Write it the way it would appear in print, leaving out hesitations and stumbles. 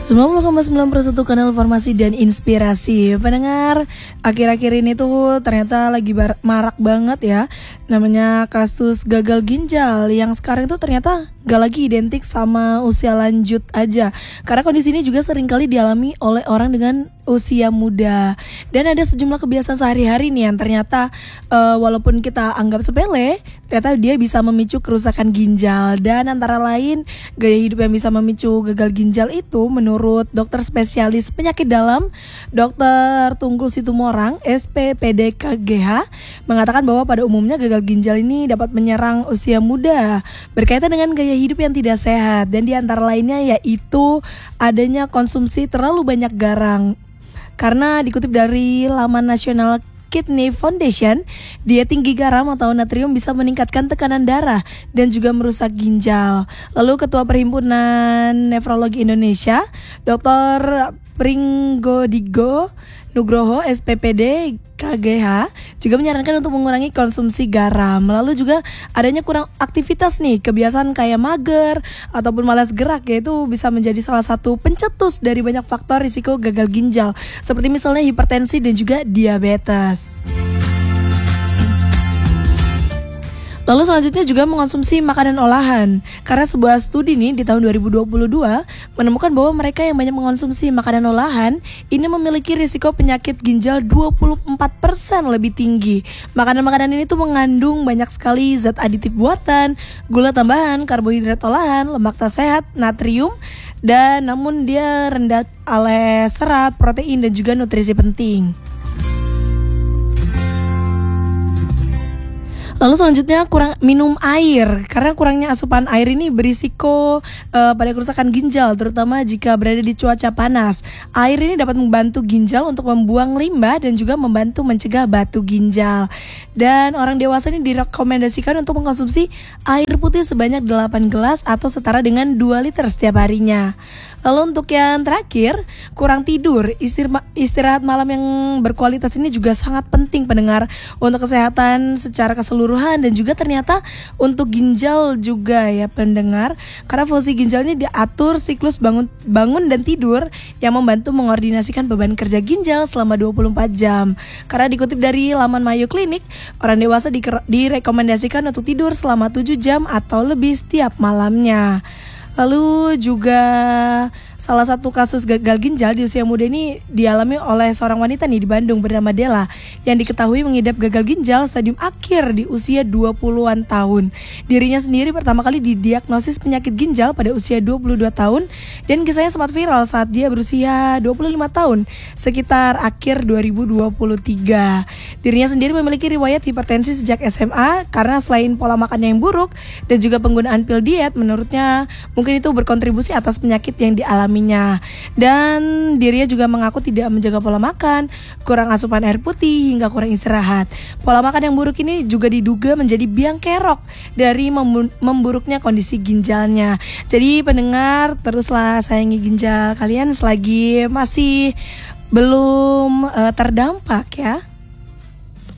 90,91 Kanal Informasi dan Inspirasi. Pendengar, akhir-akhir ini tuh ternyata lagi marak banget ya, namanya kasus gagal ginjal yang sekarang itu ternyata gak lagi identik sama usia lanjut aja. Karena kondisi ini juga seringkali dialami oleh orang dengan usia muda. Dan ada sejumlah kebiasaan sehari-hari nih yang ternyata walaupun kita anggap sepele, ternyata dia bisa memicu kerusakan ginjal. Dan antara lain gaya hidup yang bisa memicu gagal ginjal itu menurut dokter spesialis penyakit dalam Dr. Tunggul Situmorang SPPD KGH mengatakan bahwa pada umumnya gagal ginjal ini dapat menyerang usia muda berkaitan dengan gaya hidup yang tidak sehat, dan di antara lainnya yaitu adanya konsumsi terlalu banyak garam. Karena dikutip dari laman National Kidney Foundation, diet tinggi garam atau natrium bisa meningkatkan tekanan darah dan juga merusak ginjal. Lalu Ketua Perhimpunan Nefrologi Indonesia, Dr. Pringgodigo Nugroho SPPD KGH juga menyarankan untuk mengurangi konsumsi garam. Lalu juga adanya kurang aktivitas nih, kebiasaan kayak mager ataupun malas gerak, yaitu bisa menjadi salah satu pencetus dari banyak faktor risiko gagal ginjal, seperti misalnya hipertensi dan juga diabetes. Lalu selanjutnya juga mengonsumsi makanan olahan. Karena sebuah studi nih di tahun 2022 menemukan bahwa mereka yang banyak mengonsumsi makanan olahan ini memiliki risiko penyakit ginjal 24% lebih tinggi. Makanan-makanan ini tuh mengandung banyak sekali zat aditif buatan, gula tambahan, karbohidrat olahan, lemak tak sehat, natrium, dan namun dia rendah oleh serat, protein, dan juga nutrisi penting. Lalu selanjutnya kurang minum air, karena kurangnya asupan air ini berisiko pada kerusakan ginjal, terutama jika berada di cuaca panas. Air ini dapat membantu ginjal untuk membuang limbah dan juga membantu mencegah batu ginjal. Dan orang dewasa ini direkomendasikan untuk mengkonsumsi air putih sebanyak 8 gelas atau setara dengan 2 liter setiap harinya. Lalu untuk yang terakhir, kurang tidur. Istirahat malam yang berkualitas ini juga sangat penting pendengar untuk kesehatan secara keseluruhan dan juga ternyata untuk ginjal juga ya pendengar. Karena fungsi ginjal ini diatur siklus bangun dan tidur yang membantu mengordinasikan beban kerja ginjal selama 24 jam. Karena dikutip dari laman Mayo Clinic, orang dewasa direkomendasikan untuk tidur selama 7 jam atau lebih setiap malamnya. Lalu juga salah satu kasus gagal ginjal di usia muda ini dialami oleh seorang wanita nih di Bandung bernama Della yang diketahui mengidap gagal ginjal stadium akhir di usia 20-an tahun. Dirinya sendiri pertama kali didiagnosis penyakit ginjal pada usia 22 tahun dan kisahnya sempat viral saat dia berusia 25 tahun sekitar akhir 2023. Dirinya sendiri memiliki riwayat hipertensi sejak SMA karena selain pola makannya yang buruk dan juga penggunaan pil diet, menurutnya mungkin itu berkontribusi atas penyakit yang dialaminya. Dan dirinya juga mengaku tidak menjaga pola makan, kurang asupan air putih, hingga kurang istirahat. Pola makan yang buruk ini juga diduga menjadi biang kerok dari memburuknya kondisi ginjalnya. Jadi pendengar, teruslah sayangi ginjal kalian selagi masih belum terdampak ya.